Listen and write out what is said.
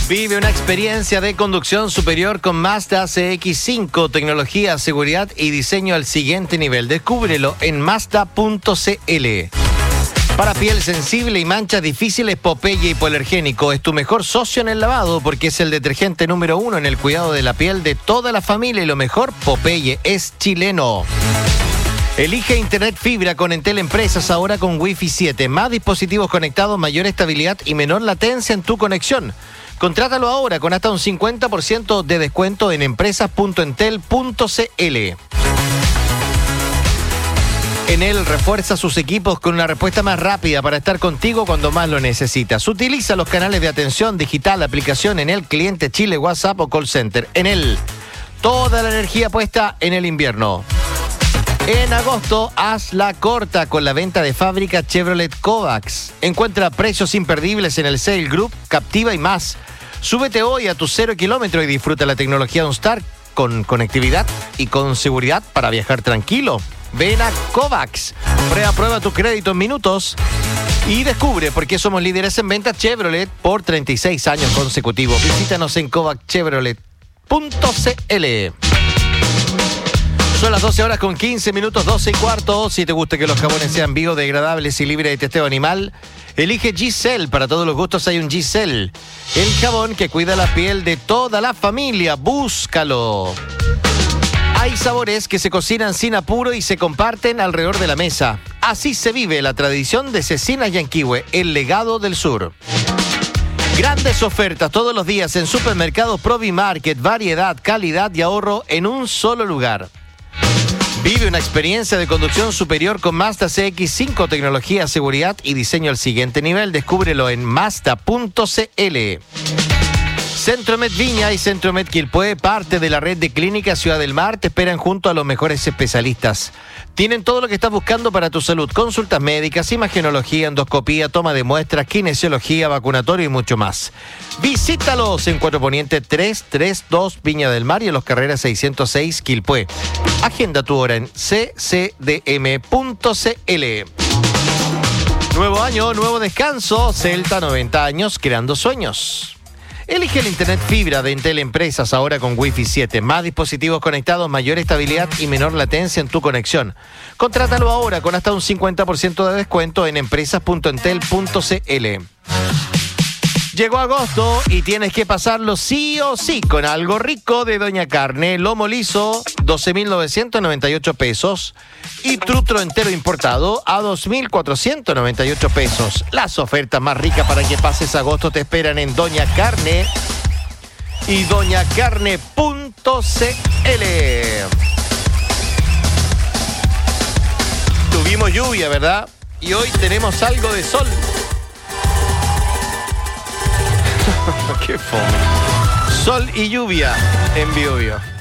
Vive una experiencia de conducción superior con Mazda CX-5, tecnología, seguridad y diseño al siguiente nivel. Descúbrelo en Mazda.cl. Para piel sensible y manchas difíciles, Popeye Hipoalergénico es tu mejor socio en el lavado porque es el detergente número 1 en el cuidado de la piel de toda la familia y lo mejor, Popeye es chileno. Elige Internet Fibra con Entel Empresas ahora con Wi-Fi 7. Más dispositivos conectados, mayor estabilidad y menor latencia en tu conexión. Contrátalo ahora con hasta un 50% de descuento en empresas.entel.cl. Enel refuerza sus equipos con una respuesta más rápida para estar contigo cuando más lo necesitas. Utiliza los canales de atención digital, aplicación Enel, cliente Chile, WhatsApp o call center. Enel, toda la energía puesta en el invierno. En agosto, hazla corta con la venta de fábrica Chevrolet Kovacs. Encuentra precios imperdibles en el Sale Group, Captiva y más. Súbete hoy a tu 0 kilómetro y disfruta la tecnología OnStar con conectividad y con seguridad para viajar tranquilo. Ven a Kovacs, prueba tu crédito en minutos y descubre por qué somos líderes en ventas Chevrolet por 36 años consecutivos. Visítanos en kovacchevrolet.cl. Son las 12 horas con 15 minutos, 12 y cuarto. Si te gusta que los jabones sean biodegradables y libres de testeo animal, elige Giselle. Para todos los gustos hay un Giselle. El jabón que cuida la piel de toda la familia. Búscalo. Hay sabores que se cocinan sin apuro y se comparten alrededor de la mesa. Así se vive la tradición de Cecina Yanquihue, el legado del sur. Grandes ofertas todos los días en Supermercados Provimarket. Variedad, calidad y ahorro en un solo lugar. Vive una experiencia de conducción superior con Mazda CX-5, tecnología, seguridad y diseño al siguiente nivel. Descúbrelo en Mazda.cl. Centromed Viña y Centromed Quilpué, parte de la red de clínicas Ciudad del Mar, te esperan junto a los mejores especialistas. Tienen todo lo que estás buscando para tu salud: consultas médicas, imagenología, endoscopía, toma de muestras, kinesiología, vacunatorio y mucho más. Visítalos en 4 Poniente 332 Viña del Mar y en Los Carreras 606 Quilpué. Agenda tu hora en ccdm.cl. Nuevo año, nuevo descanso. Celta, 90 años, creando sueños. Elige el Internet Fibra de Entel Empresas ahora con Wi-Fi 7. Más dispositivos conectados, mayor estabilidad y menor latencia en tu conexión. Contrátalo ahora con hasta un 50% de descuento en empresas.entel.cl. Llegó agosto y tienes que pasarlo sí o sí con algo rico de Doña Carne. Lomo liso, 12.998 pesos. Y trutro entero importado a 2.498 pesos. Las ofertas más ricas para que pases agosto te esperan en Doña Carne y doñacarne.cl. Tuvimos lluvia, ¿verdad? Y hoy tenemos algo de sol. Qué fome. Sol y lluvia en Biobío.